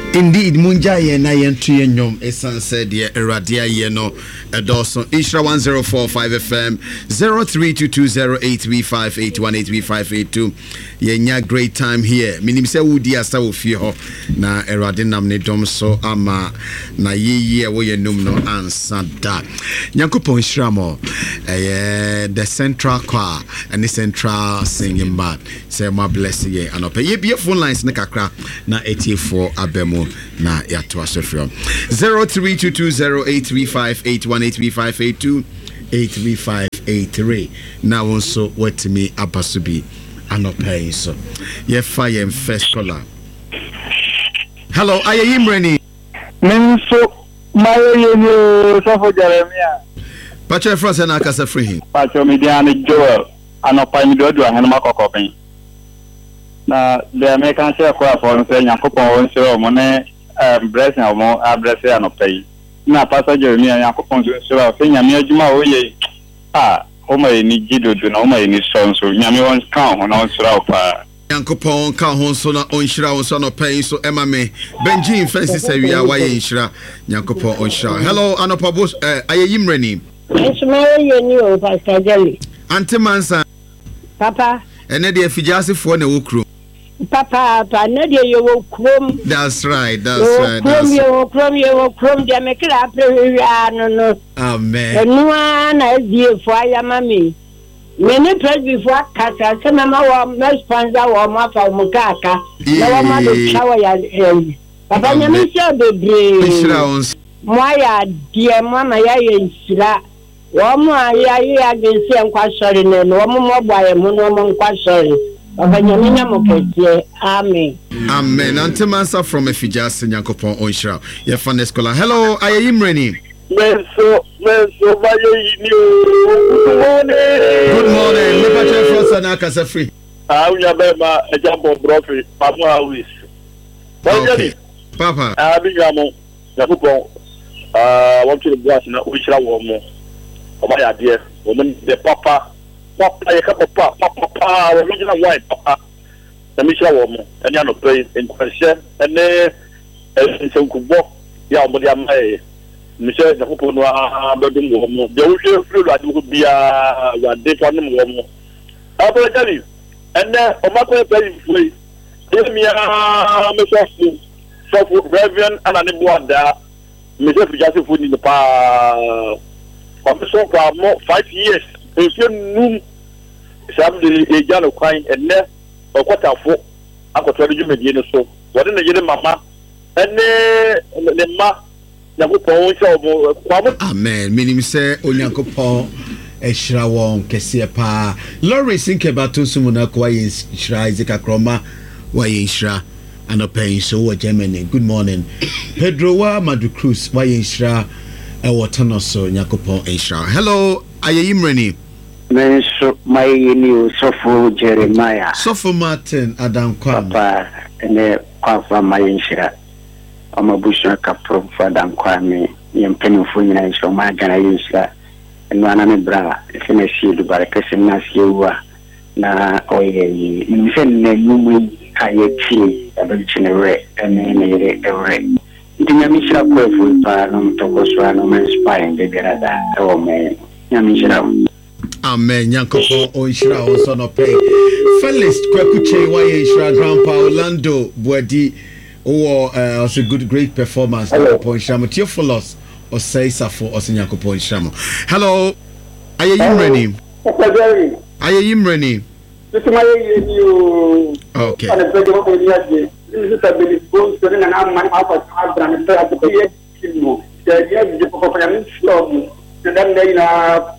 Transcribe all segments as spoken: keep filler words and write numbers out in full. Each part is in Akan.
Indeed, Munja ye na yentu ye nyom esan said ye eradia ye no edoso Ishra one zero four five F M zero three two two zero eight three five eight one eight three five eight two. Ye nya great time here. Minim se wudi asa wo fie ho na erade nam ne dom so ama na ye ye wo ye num no ansa da. Nyankopon Ishra mo eh the central choir and the central singing band say my bless ye anope ye be phone lines ne kakra na eighty-four abemo na ya to asofrio zero three two two zero eight three five eight one eight three five eight two eight three five eight three. Now also what me abasubi anope so ye fire first caller. Hello, are you ready? Menso mayo yenu safo Jeremiah. Pacho France na akasa free him. Pacho mediane Joel anopa mi do do ahanma kokopen. Na the American share kwa for say Yakopon won share mo ne blessing mo address anopai. Na Pastor Jeremiah Yakopon share say nyame adwuma wo ye. Ah, o mai ni gidodo na o mai ni sonso nyame won kan ho na on share pa. Yankopon ka ho so na onhira wo so no pen so ema me Benjin Fancy say we are why nhira Yankopon onhira. Hello anopa boss eh ayeyimrani. Esmaye yeni o Pastor Jelly. Ante Mansa. Papa. Ene de afijase fo na wo kro. Papa, pa na de ye wo krom. That's right, that's yo right. Krom ye wo krom ye wo krom de me kra pre no no. Amen. Enu na die fo ayama me. Me ne press before kasa se na ma wo me sponsor wo ma fa mo kaka. Na wo ma do chawa ya. Papa nyame sia bebre. Ishira ons. Mo ya die mo ma ya ye nsira. Wo mo ya ya agency enkwa sori ne no wo mo mo bwa ye mo no mo nkwa sori. Abanyamina mokete. Amen. Amen. Ante Mansa from Efijase Yankopon onhira. Ye fan scholar. Hello, ayeyimrani. Menso menso mayo yini o. Good morning. Me Pacho France na akasa free. Ah, unya be ma ejambo brofi pamu awis. Okay. Papa. Ah, bigamo. Yakopon ah, want to boss na ushira wo mo. O ma ya de. O men de papa. Papa ye papa papa papa original white papa na mi shira wo mo eni ano pray en kwahye ene ensenkubo ya omo dia mai mi shira na popo no abedum wo mo de wo hwe fru lo adu bia ya de to no wo mo abo tell ene o ma ko pray free e mi a me so so reverend ana ne boada mi se fijase fu ni pa pa so kwa mo five years if you num Sabdi ejano kwine enne okwatafo akotwale djumedie no so wode na yire mama enne ne ma Yakopon sha obo kwamo. Amen. Minim se Onyankopon ehira won kese pa. Lawrence Nkebato sumuna kwa yeshira Isaac Kroma wa yeshira anopen so wa Germany. Good morning. Pedro wa Madu Cruz wa yeshira e wotano so Yakopon ehira. Hello, ayeyimrani. Menso my new Sofo Jeremiah. Sofo Martin Adam Kwame. Papa ene kwa my inshira. Amabusha kapro for Adam Kwame. Yem penufo nyina nso ma gana inshira. Eno anane bra efene shidu barakese na siewa na oye yi. Nse ne nyumu ayeti abichinere ene ne ere. Ndi nyamishira kwa fu pa no mtokoswa no menspire ngegerada ewo me. Nyamishira. Amen. Yankopon onhira also no pay. Felix Kwekuche wa yeshira Grandpa Orlando Bwadi or uh, also good great performance Yankopon Shamo Theophilus or say Safo or Yankopon Shamo. Hello. Are you ready? Are you ready? This is my you. Okay. This is a bit bones and I'm my upper brand to the and then they are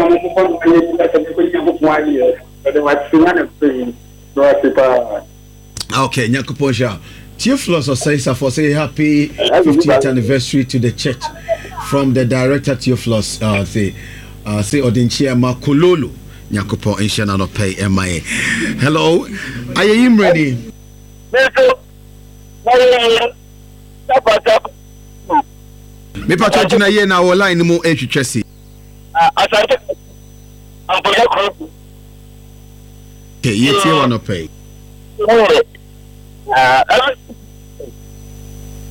okay, Yankopon Sha. Theophilus or say for say happy fiftieth anniversary to the church from the director Theophilus uh say uh say Odinchia Makololo Yankopon Inshana no pay M I A. Hello, are you ready? Me pato jina ye na wo line mu etwetwese. Ah, asante. Apoya ko. Okay, ye tie one pay. Ah,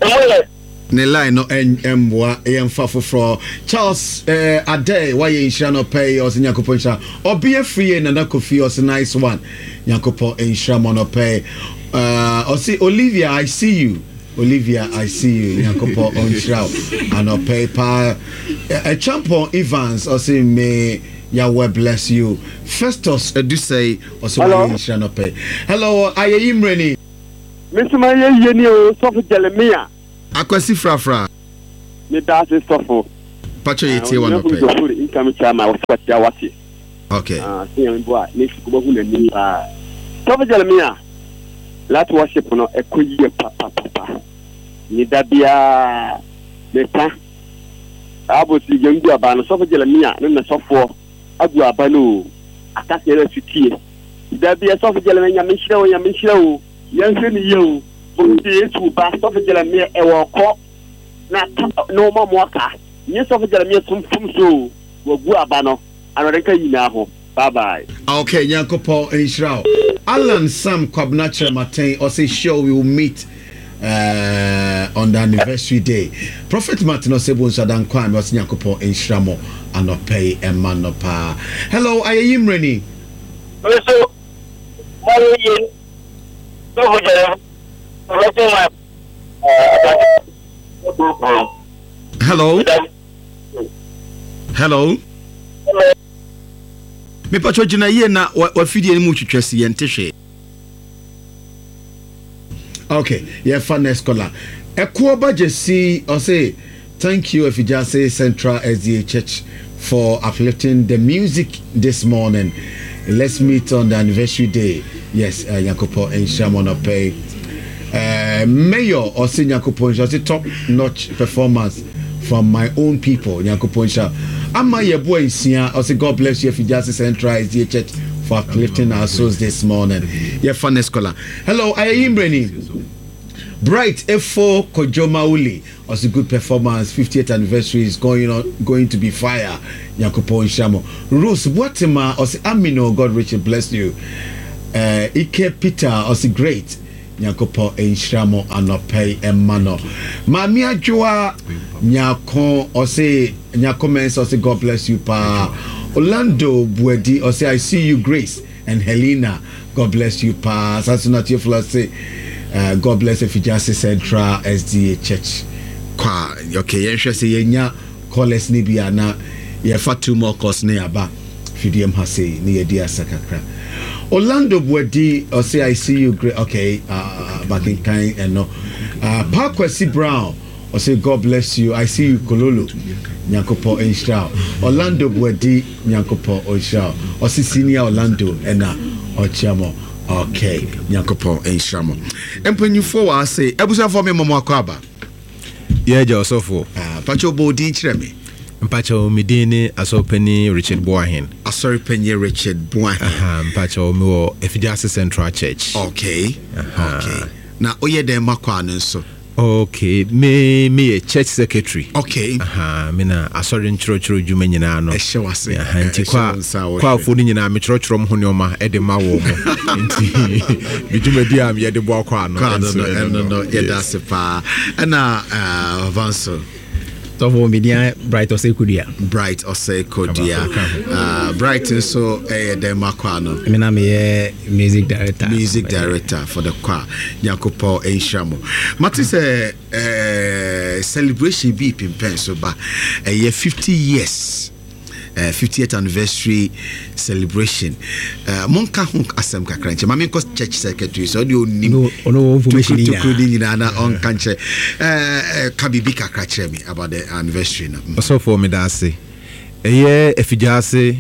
ne line no emboa yemfa foforo Charles eh ade why insha no pay os nyakopo insha obi free na na kofi os nice one nyakopo insha mono pay uh osi Olivia I see you Olivia I see you nyakopo insha and pay pa a champion Evans osi me Yahweh bless you Festus edu say osi insha no pay hello ayimreni Mister Maye yeni o sofu Jeremiah Akwasi frafra me da se sofo pacho yeti one pay income chama wasati awati okay ah se yan bo a ne kubo hu nani ah sofu Jeremiah let worship no ekoyi papa papa ni da bia meta abo si gengu aba no sofu Jeremiah ne na sofo agu aba no akase re fitie da bia sofu Jeremiah me hira wo ya me hira wo yan se ni yo Bundi yesu ba sofa Jeremiah ewo ko na no ma moka ni sofa Jeremiah tumfum so wagu aba no anorenka yina ho bye bye okay Nyankopon Israel Alan Sam Kwabnache Martin or say sure we will meet uh, on the anniversary day Prophet Martin Osebo Sadan Kwame was Nyankopon Israel and no pay and man no pa hello ayimreni so Mario so Jeremiah Hello. Hello. Me pacho jina ye na wa fidie ni mu twetwese ye ntehwe. Okay, yeah fan scholar. Eko Bajesi or say thank you Efijase Central S D A Church for uplifting the music this morning. Let's meet on the anniversary day. Yes, uh, Yakopo and Shamona pay. Uh, Mayor or Senior Yakopo top notch performance from my own people. Yakopo Sha. Ama ye boy sia or say God bless you if you just Central S D A Church for uplifting our souls this morning. Yeah, fun scholar. Hello, I am Brenny. Bright F four Kojoma Uli. Also good performance. fiftieth anniversary is going on, going to be fire. Yakopo Shamo. Rose Watima or say Amino. God Richard bless you. Uh, Ike Peter or say great. Nyakopo Enshamo Anope Emano. Mami Ajua Nyako or say Nyakomens or say God bless you pa. Orlando Buedi or say I see you Grace and Helena. God bless you pa. Sasunati Fula say uh, God bless if you just say Central S D A Church. Kwa okay yensha say yenya callers ni bia na ye fa two more course ne aba fidiem ha say ne ye dia sakakra. Orlando Buedi or say I see you great okay uh back in kind and no uh Parkwesi Brown or say God bless you I see you Kololo Nyankopo Enshao Orlando Buedi Nyankopo Enshao or say senior Orlando ena Ochamo okay Nyankopo Enshamo empanifo wa say ebusa for me mama akwaba yeah Joseph ah pacho bodi chireme mpacho midini asopeni Richard Boahen asopeni Richard Boahen aha mpacho mi wo Efijase Central Church okay aha. Okay na oye dem makwa nso okay me me a church secretary okay aha me na asori nchrochro djuma nyina no ehye wase aha nti kwa kwa afo ni nyina me chrochro mo hone oma e de ma wo mo nti bidjuma di am ye de bo akwa no no no no ye da se pa na uh avanso so for media Bright or say Kodia Bright or say Kodia uh Bright so eh dem akwa no me na me music director music director for the choir Nyakopo Enshamo mati say eh celebration be pimpen so ba eh fifty years uh, fiftieth anniversary celebration uh, monka hunk asem kakra nche mame ko church secretary so the onim no no information ni na na on kanche uh, kabibi kakra kire me about the anniversary no so for me that say eye Efijase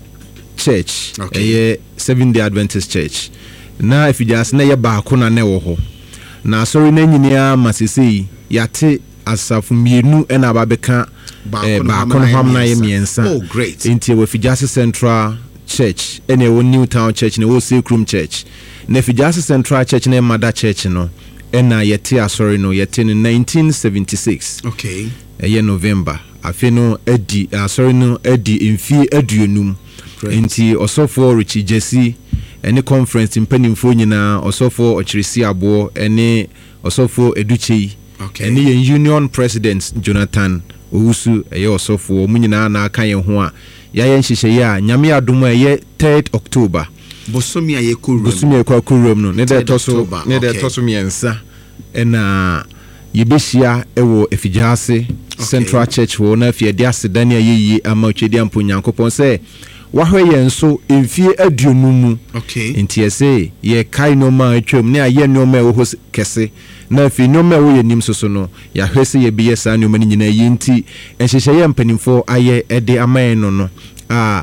Church eye Seventh Day Adventist Church na Efijase na ye ba ko na ne wo ho na sorry na nyinia masisi yate asafu mienu na ababeka ba kono hamna ye miensa oh great inti we Efijase Central Church ene wo New Town Church ne wo Sekrum Church na Efijase Central Church na Mother Church no ena yete asori no yete in nineteen seventy-six okay eye November afeno edi asori no edi imfi aduonum inti osofo Richie Jesse ene conference impanimfo nyina osofo Ochirisi Abo ene osofo Educhei Okay. ɛne yɛn union president Jonathan Owusu ɛyɛ ɔsɔfoɔ mu nyinaa na aka yɛn ho a yɛayɛ nhyehyɛeɛ a nyame adom a ɛyɛ third October bosomi a yɛkɔ bosomi a yɛkɔ akɔwuram no ne dɛ ɛtɔ so ne dɛ ɛtɔ so mmiɛnsa ɛna yɛbɛhyia ɛwɔ Afigyaase Central Church hɔ na afei ɛde aseda ne ayɛyie ama Otwadi Ampo Nyankopɔn sɛ wahwɛ yɛn so mfie aduonu mu nti ɛsɛ yɛkae nneɔma a atwam ne ayɛ nneɔma a ɛwɔ hɔ kɛse na afei nneɔma a ɛwɔ yɛnim so so no yɛahwɛ sɛ yɛbɛyɛ saa nneɔma no nyinaa yi nti nhyehyɛeɛ mpanimfoɔ ayɛ ɛde ama yɛn no no a